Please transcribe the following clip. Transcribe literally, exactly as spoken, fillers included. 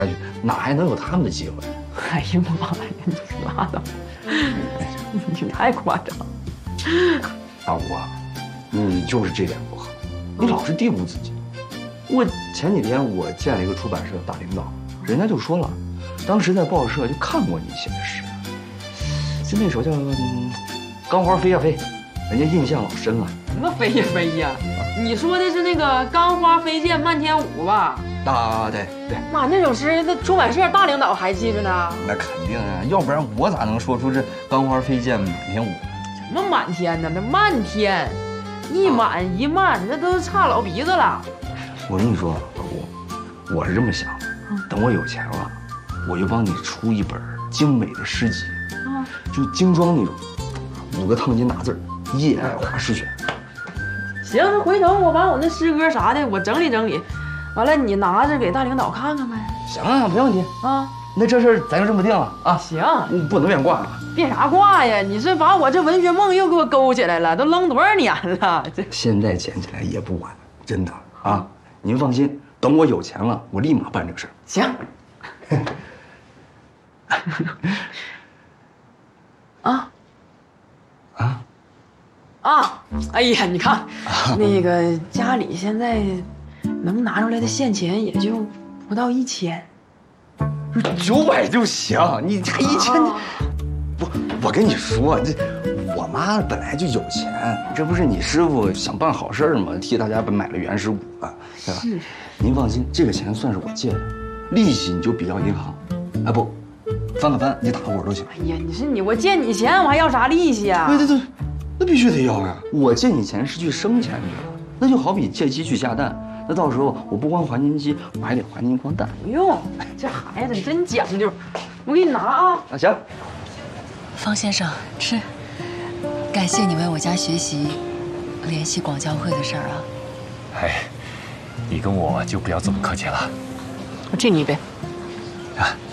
下去，哪还能有他们的机会？ 哎呀妈呀，你拉倒，你太夸张。 大吴啊，你就是这点不好，你老是低估自己。我前几天我见了一个出版社的大领导，人家就说了，当时在报社就看过你写的诗，就那首叫《嗯、钢花飞呀飞》，人家印象老深了。 什么飞呀飞呀？你说的是那个钢花飞溅漫天舞吧？ 啊，对对。 妈，那首诗那出版社大领导还记着呢。 那肯定啊，要不然我咋能说出这钢花飞溅满天舞？ 什么满天呢？那漫天，一满一漫，那都差老鼻子了。 我跟你说，老吴，我是这么想的，等我有钱了，我就帮你出一本精美的诗集，啊，就精装那种，五个烫金大字儿，叶爱华诗选。 行，那回头我把我那诗歌啥的我整理整理，完了你拿着给大领导看看呗。 行啊，没问题啊。 那这事儿咱就这么定了啊。 行， 不能变卦了。 变啥卦呀？你这把我这文学梦又给我勾起来了，都扔多少年了？这现在捡起来也不晚，真的啊。您放心，等我有钱了，我立马办这个事儿。 行。啊啊啊！哎呀，你看，那个家里现在能拿出来的现钱也就不到一千， 九百就行。你这一千，不，我跟你说，这我妈本来就有钱，这不是你师傅想办好事吗？替大家买了原始股啊，对吧？ 是。 您放心，这个钱算是我借的，利息你就比较银行，哎不，翻个番你打个我都行。 哎呀，你说你我借你钱，我还要啥利息啊？ 对对对，那必须得要呀！我借你钱是去生钱去了，那就好比借鸡去下蛋，那到时候我不光还您鸡，我还得还您一筐蛋。 不用，这孩子真讲究，我给你拿啊。 啊行。 方先生，吃。感谢你为我家学习联系广交会的事儿啊。 哎，你跟我就不要这么客气了。 我敬你一杯。 啊。